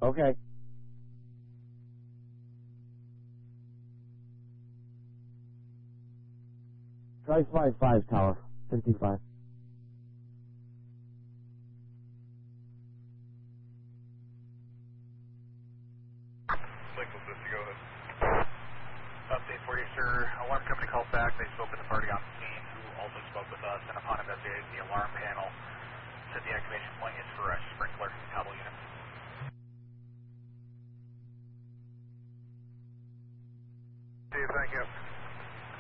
Okay. Try 5-5 tower. 55. Cycle 50, go ahead. Update for you, sir. Alarm company called back. They spoke with the party on scene, who also spoke with us, and upon investigating the alarm panel, said the activation point is for a sprinkler cable unit.